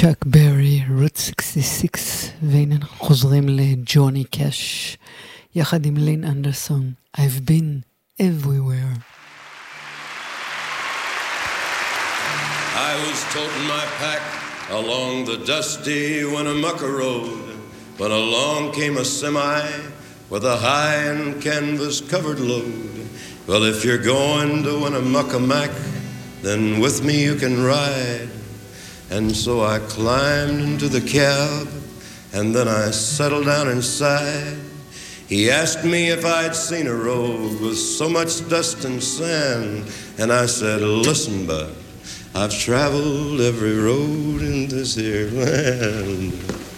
צ'אק ברי, רוט 66, והנה אנחנו חוזרים לג'וני קאש, יחד עם לין אנדרסון, I've been everywhere. I was toting my pack along the dusty Winnemucca road when along came a semi with a high and canvas covered load. Well, if you're going to Winnemucca Mac, then with me you can ride. And so I climbed into the cab, and then I settled down inside. He asked me if I'd seen a road with so much dust and sand, and I said, listen, bud, I've traveled every road in this here land.